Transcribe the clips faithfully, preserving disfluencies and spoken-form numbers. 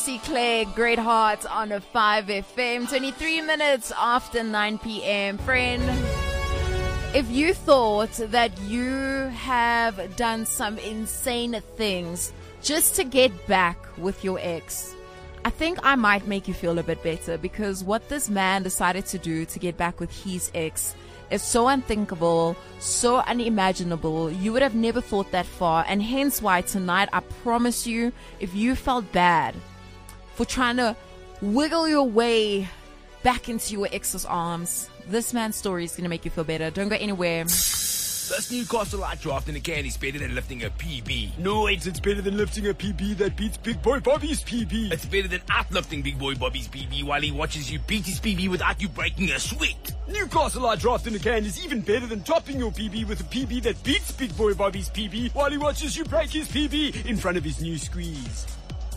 C Clay, Great Heart on a five F M, twenty-three minutes after nine p.m. Friend, if you thought that you have done some insane things just to get back with your ex, I think I might make you feel a bit better, because what this man decided to do to get back with his ex is so unthinkable, so unimaginable. You would have never thought that far, and hence why tonight, I promise you, if you felt bad for trying to wiggle your way back into your ex's arms, this man's story is going to make you feel better. Don't go anywhere. This Newcastle Light draft in the can is better than lifting a P B. No, it's, it's better than lifting a P B that beats Big Boy Bobby's P B. It's better than outlifting Big Boy Bobby's P B while he watches you beat his P B without you breaking a sweat. Newcastle Light draft in the can is even better than topping your P B with a P B that beats Big Boy Bobby's P B while he watches you break his P B in front of his new squeeze.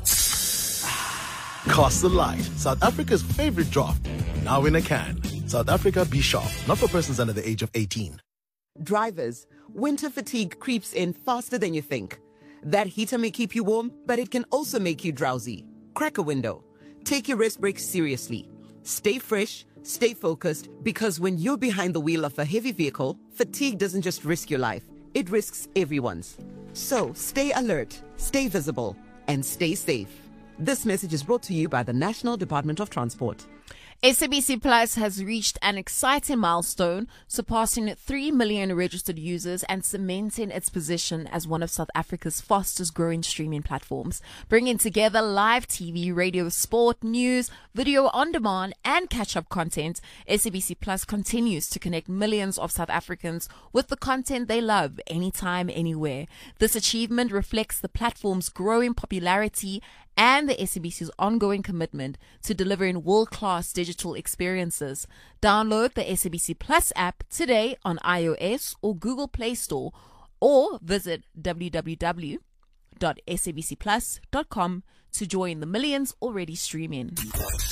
Castle Light, South Africa's favorite draft. Now in a can. South Africa, be sharp. Not for persons under the age of eighteen. Drivers, winter fatigue creeps in faster than you think. That heater may keep you warm, but it can also make you drowsy. Crack a window. Take your rest breaks seriously. Stay fresh, stay focused, because when you're behind the wheel of a heavy vehicle, fatigue doesn't just risk your life, it risks everyone's. So stay alert, stay visible, and stay safe. This message is brought to you by the National Department of Transport. S A B C Plus has reached an exciting milestone, surpassing three million registered users and cementing its position as one of South Africa's fastest growing streaming platforms. Bringing together live T V, radio, sport, news, video on demand, and catch-up content, S A B C Plus continues to connect millions of South Africans with the content they love anytime, anywhere. This achievement reflects the platform's growing popularity and the S A B C's ongoing commitment to delivering world-class digital experiences. Download the S A B C Plus app today on iOS or Google Play Store, or visit w w w dot s a b c plus dot com to join the millions already streaming.